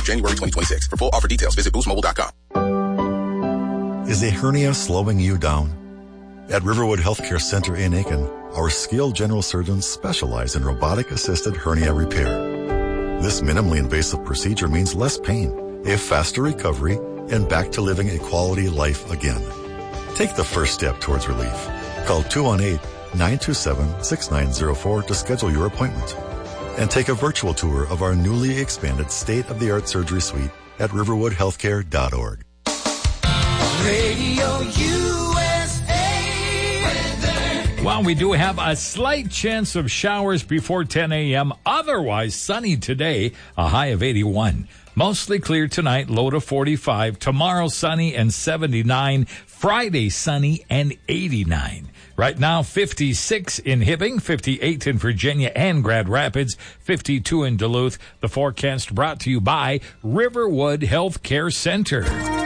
January 2026. For full offer details, visit boostmobile.com. Is a hernia slowing you down? At Riverwood Healthcare Center in Aiken, our skilled general surgeons specialize in robotic-assisted hernia repair. This minimally invasive procedure means less pain, a faster recovery, and back to living a quality life again. Take the first step towards relief. Call 218-927-6904 to schedule your appointment. And take a virtual tour of our newly expanded state-of-the-art surgery suite at riverwoodhealthcare.org. Radio USA weather. Well, we do have a slight chance of showers before 10 a.m. Otherwise, sunny today, a high of 81. Mostly clear tonight, low to 45. Tomorrow, sunny and 79. Friday, sunny and 89. Right now, 56 in Hibbing, 58 in Virginia and Grand Rapids, 52 in Duluth. The forecast brought to you by Riverwood Healthcare Center.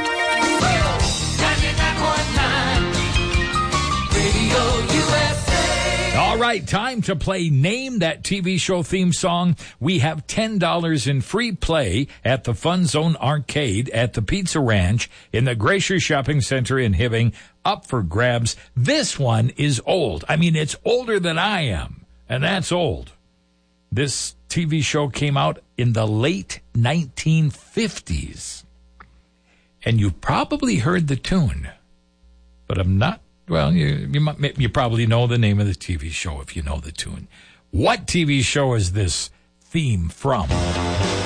All right, time to play Name That TV Show theme song. We have $10 in free play at the Fun Zone Arcade at the Pizza Ranch in the Glacier Shopping Center in Hibbing. Up for grabs. This one is old. I mean, it's older than I am, and that's old. This TV show came out in the late 1950s. And you probably heard the tune, but I'm not. Well, you probably know the name of the TV show if you know the tune. What TV show is this theme from?